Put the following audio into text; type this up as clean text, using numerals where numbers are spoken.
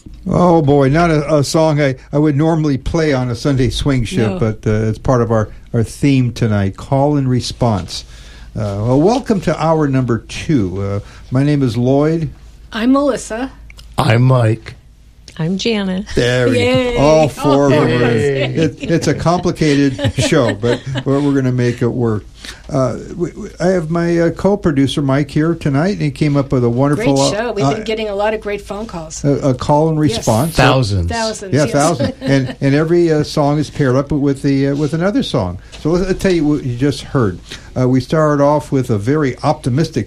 Oh, boy, not a song I would normally play on a Sunday swing shift, but it's part of our theme tonight, Call and Response. Well, welcome to hour number 2. My name is Lloyd. I'm Melissa. I'm Mike. I'm Janet. There we go. All four of them. It's a complicated show, but we're going to make it work. I have my co-producer, Mike, here tonight, and he came up with a wonderful... Great show. We've been getting a lot of great phone calls. A call and response. Yes. Thousands. Yeah, yes. Thousands. And every song is paired up with another song. So let's tell you what you just heard. We started off with a very optimistic